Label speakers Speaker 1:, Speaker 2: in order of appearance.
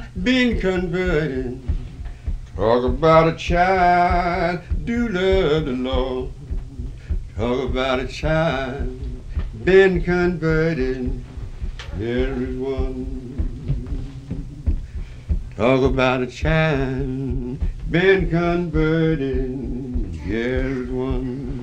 Speaker 1: been converted. Talk about a child do love the Lord. Talk about a child been converted. There is one. Talk about a child been converted. There is one.